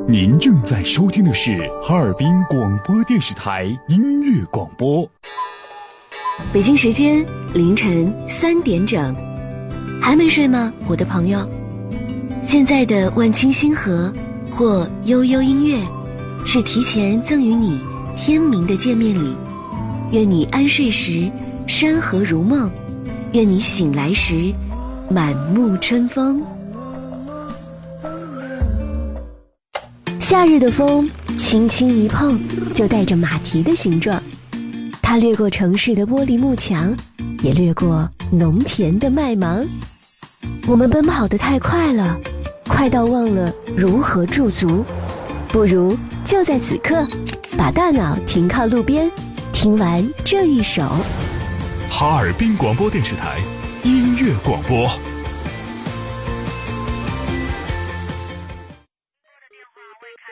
您正在收听的是哈尔滨广播电视台音乐广播。 北京时间凌晨3点整，还没睡吗，我的朋友？现在的万青星河或悠悠音乐，是提前赠予你天明的见面礼。愿你安睡时山河如梦，愿你醒来时满目春风。夏日的风轻轻一碰，就带着马蹄的形状，它掠过城市的玻璃幕墙，也掠过农田的麦芒。我们奔跑得太快了，快到忘了如何驻足，不如就在此刻把大脑停靠路边，听完这一首哈尔滨广播电视台音乐广播。